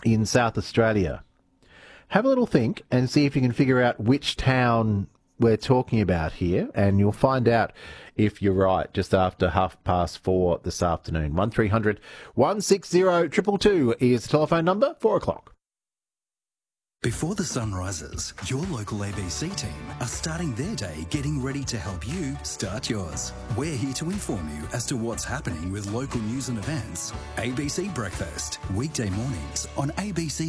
in South Australia. Have a little think and see if you can figure out which town we're talking about here, and you'll find out if you're right just after 4:30 this afternoon. 1300 160 222 is the telephone number, 4 o'clock. Before the sun rises, your local ABC team are starting their day getting ready to help you start yours. We're here to inform you as to what's happening with local news and events. ABC Breakfast, weekday mornings on ABC.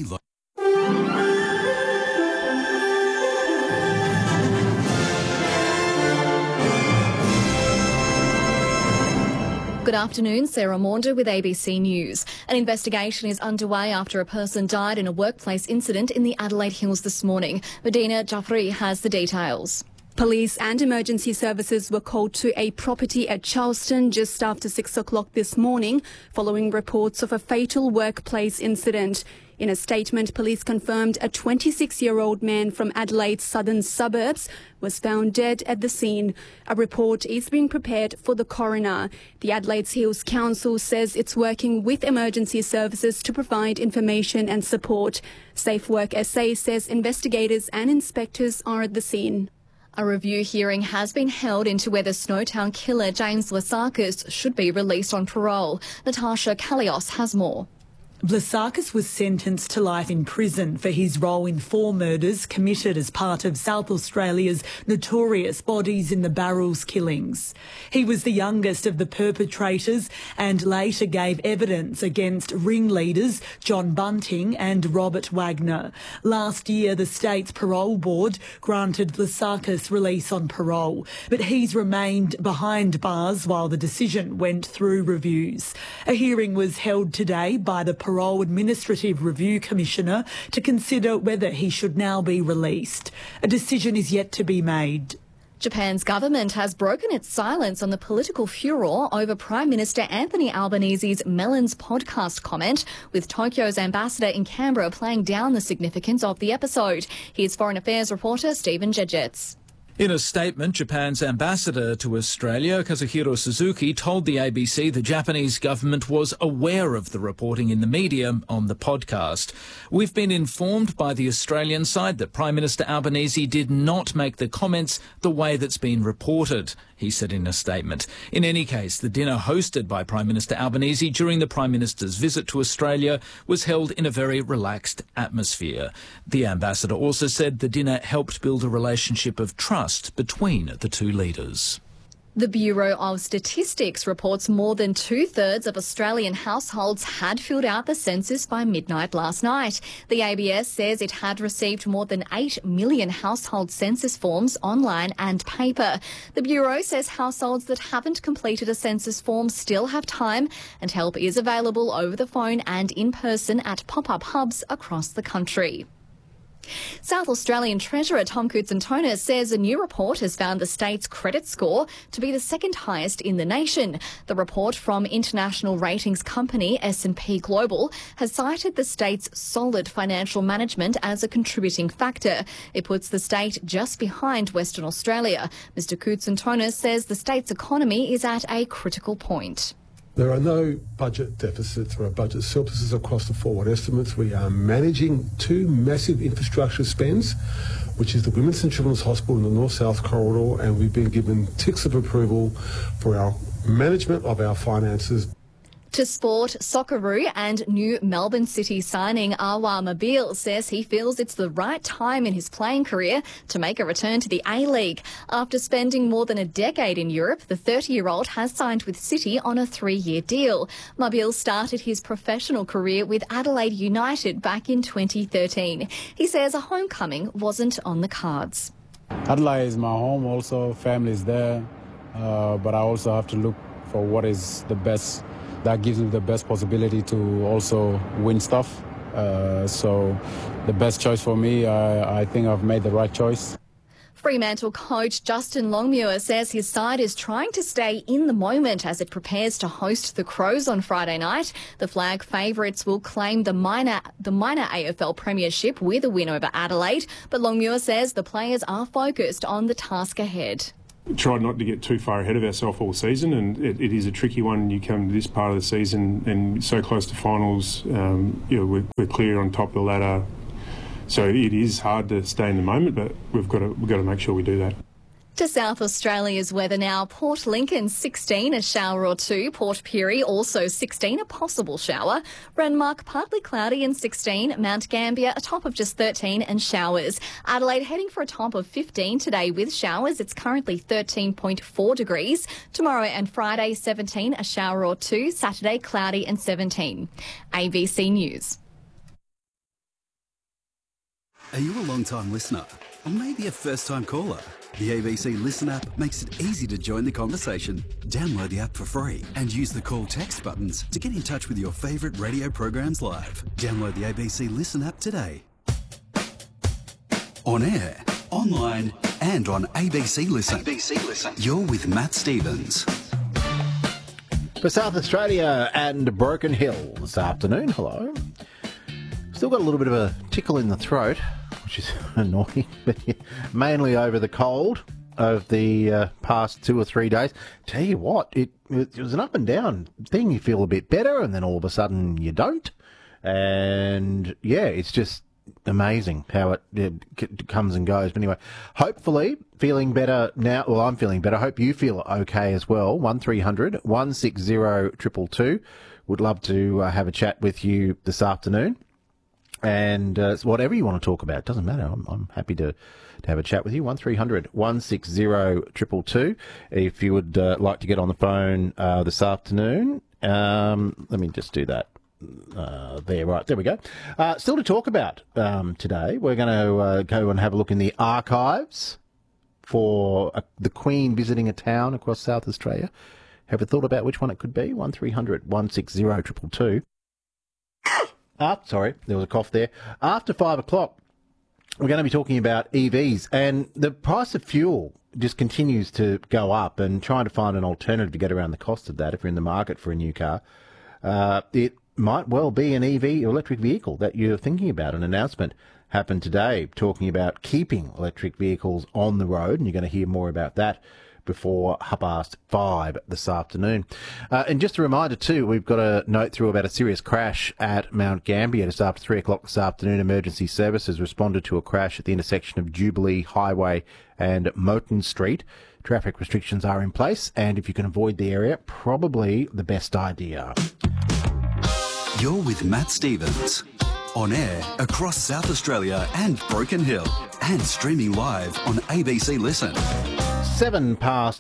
Good afternoon, Sarah Maunder with ABC News. An investigation is underway after a person died in a workplace incident in the Adelaide Hills this morning. Medina Jaffrey has the details. Police and emergency services were called to a property at Charleston just after 6 o'clock this morning, following reports of a fatal workplace incident. In a statement, police confirmed a 26-year-old man from Adelaide's southern suburbs was found dead at the scene. A report is being prepared for the coroner. The Adelaide Hills Council says it's working with emergency services to provide information and support. Safe Work SA says investigators and inspectors are at the scene. A review hearing has been held into whether Snowtown killer James Vlasakis should be released on parole. Natasha Kalios has more. Vlasakis was sentenced to life in prison for his role in 4 murders committed as part of South Australia's notorious Bodies in the Barrels killings. He was the youngest of the perpetrators and later gave evidence against ringleaders John Bunting and Robert Wagner. Last year, the state's parole board granted Vlasakis release on parole, but he's remained behind bars while the decision went through reviews. A hearing was held today by the Parole Administrative Review Commissioner to consider whether he should now be released. A decision is yet to be made. Japan's government has broken its silence on the political furor over Prime Minister Anthony Albanese's Melons podcast comment, with Tokyo's ambassador in Canberra playing down the significance of the episode. Here's Foreign Affairs reporter Stephen Jedgetts. In a statement, Japan's ambassador to Australia, Kazuhiro Suzuki, told the ABC the Japanese government was aware of the reporting in the media on the podcast. We've been informed by the Australian side that Prime Minister Albanese did not make the comments the way that's been reported, he said in a statement. In any case, the dinner hosted by Prime Minister Albanese during the Prime Minister's visit to Australia was held in a very relaxed atmosphere. The ambassador also said the dinner helped build a relationship of trust between the two leaders. The Bureau of Statistics reports more than 2/3 of Australian households had filled out the census by midnight last night. The ABS says it had received more than 8 million household census forms online and paper. The Bureau says households that haven't completed a census form still have time, and help is available over the phone and in person at pop-up hubs across the country. South Australian Treasurer Tom Koutsantonis says a new report has found the state's credit score to be the second highest in the nation. The report from international ratings company S&P Global has cited the state's solid financial management as a contributing factor. It puts the state just behind Western Australia. Mr Koutsantonis says the state's economy is at a critical point. There are no budget deficits or budget surpluses across the forward estimates. We are managing 2 massive infrastructure spends, which is the Women's and Children's Hospital in the North-South Corridor, and we've been given ticks of approval for our management of our finances. To sport, Socceroo and new Melbourne City signing Awa Mabil says he feels it's the right time in his playing career to make a return to the A-League. After spending more than a decade in Europe, the 30-year-old has signed with City on a 3-year deal. Mabil started his professional career with Adelaide United back in 2013. He says a homecoming wasn't on the cards. Adelaide is my home, also family is there, but I also have to look for what is the best. That gives me the best possibility to also win stuff. So the best choice for me, I think I've made the right choice. Fremantle coach Justin Longmuir says his side is trying to stay in the moment as it prepares to host the Crows on Friday night. The flag favourites will claim the minor AFL premiership with a win over Adelaide, but Longmuir says the players are focused on the task ahead. tried not to get too far ahead of ourselves all season, and it is a tricky one. You come to this part of the season and so close to finals, we're clear on top of the ladder. So it is hard to stay in the moment, but we've got to make sure we do that. To South Australia's weather now. Port Lincoln 16, a shower or two. Port Pirie also 16, a possible shower. Renmark partly cloudy and 16. Mount Gambier a top of just 13 and showers. Adelaide heading for a top of 15 today with showers. It's currently 13.4 degrees. Tomorrow and Friday 17, a shower or two. Saturday cloudy and 17. ABC News. Are you a long-time listener? Or maybe a first-time caller? The ABC Listen app makes it easy to join the conversation. Download the app for free and use the call text buttons to get in touch with your favourite radio programs live. Download the ABC Listen app today. On air, online and on ABC Listen. ABC Listen. You're with Matt Stevens. For South Australia and Broken Hill this afternoon, hello. Still got a little bit of a tickle in the throat, which is annoying, but yeah, mainly over the cold of the past 2 or 3 days. Tell you what, it was an up and down thing. You feel a bit better, and then all of a sudden you don't. And yeah, it's just amazing how it comes and goes. But anyway, hopefully feeling better now. Well, I'm feeling better. I hope you feel okay as well. 1300 160 222. Would love to have a chat with you this afternoon. And whatever you want to talk about, doesn't matter. I'm happy to have a chat with you. 1300 160 222. If you would like to get on the phone this afternoon, let me just do that. There we go. Still to talk about today, we're going to go and have a look in the archives for the Queen visiting a town across South Australia. Have you thought about which one it could be? 1300 160 222. Sorry, there was a cough there. After 5 o'clock, we're going to be talking about EVs, and the price of fuel just continues to go up, and trying to find an alternative to get around the cost of that if you're in the market for a new car. It might well be an EV, electric vehicle, that you're thinking about. An announcement happened today talking about keeping electric vehicles on the road, and you're going to hear more about that before 5:30 this afternoon. And just a reminder too, we've got a note through about a serious crash at Mount Gambier just after 3 o'clock this afternoon. Emergency services responded to a crash at the intersection of Jubilee Highway and Moulton Street. Traffic restrictions are in place, and if you can avoid the area, probably the best idea. You're with Matt Stevens. On air across South Australia and Broken Hill, and streaming live on ABC Listen. 4:07,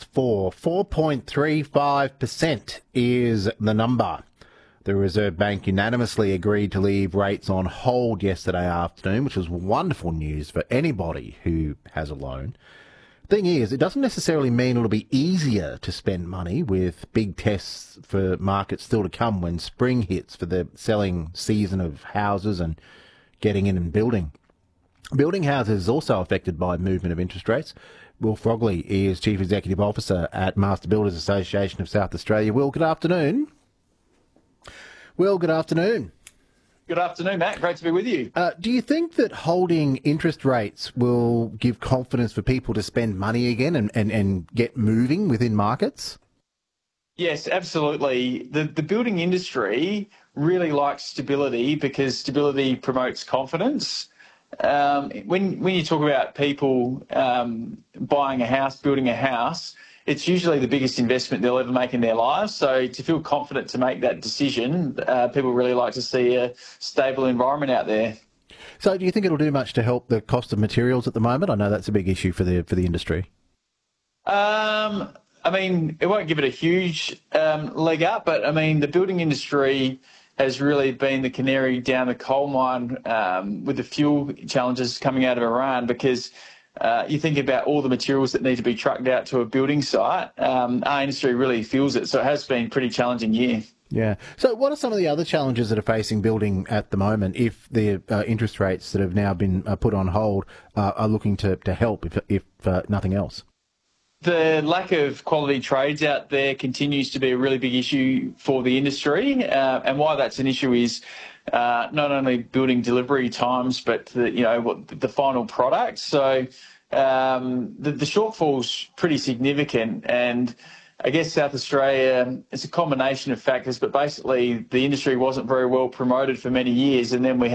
4.35% is the number. The Reserve Bank unanimously agreed to leave rates on hold yesterday afternoon, which was wonderful news for anybody who has a loan. Thing is, it doesn't necessarily mean it'll be easier to spend money, with big tests for markets still to come when spring hits for the selling season of houses and getting in and building. Building houses is also affected by movement of interest rates. Will Frogley is Chief Executive Officer at Master Builders Association of South Australia. Will, good afternoon. Will, good afternoon. Good afternoon, Matt. Great to be with you. Do you think that holding interest rates will give confidence for people to spend money again and get moving within markets? Yes, absolutely. The building industry really likes stability because stability promotes confidence. When you talk about people buying a house, building a house, it's usually the biggest investment they'll ever make in their lives. So to feel confident to make that decision, people really like to see a stable environment out there. So do you think it'll do much to help the cost of materials at the moment? I know that's a big issue for the industry. I mean, it won't give it a huge leg up, but I mean, the building industry has really been the canary down the coal mine with the fuel challenges coming out of Iran, because you think about all the materials that need to be trucked out to a building site. Our industry really feels it, so it has been a pretty challenging year. Yeah. So what are some of the other challenges that are facing building at the moment if the interest rates that have now been put on hold are looking to help, if nothing else? The lack of quality trades out there continues to be a really big issue for the industry, and why that's an issue is not only building delivery times, but the final product. So the shortfall's pretty significant, and I guess South Australia, it's a combination of factors, but basically the industry wasn't very well promoted for many years, and then we